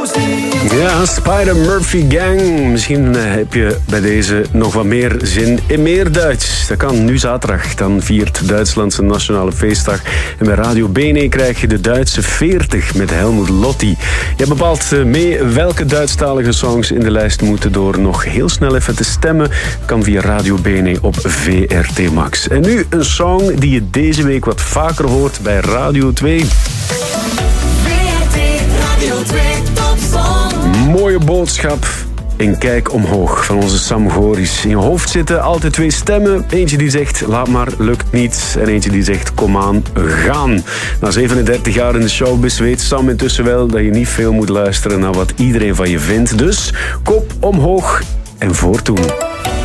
Ja, Spider-Murphy Gang. Misschien heb je bij deze nog wat meer zin in meer Duits. Dat kan nu zaterdag. Dan viert Duitsland zijn nationale feestdag. En bij Radio BNE krijg je de Duitse 40 met Helmut Lotti. Je bepaalt mee welke Duitsstalige songs in de lijst moeten door nog heel snel even te stemmen. Kan via Radio BNE op VRT Max. En nu een song die je deze week wat vaker hoort bij Radio 2. VRT Radio 2 Topsong. Mooie boodschap. En kijk omhoog van onze Sam Goris. In je hoofd zitten altijd twee stemmen. Eentje die zegt, laat maar, lukt niet. En eentje die zegt, kom aan, gaan. Na 37 jaar in de showbiz weet Sam intussen wel dat je niet veel moet luisteren naar wat iedereen van je vindt. Dus kop omhoog en voortdoen.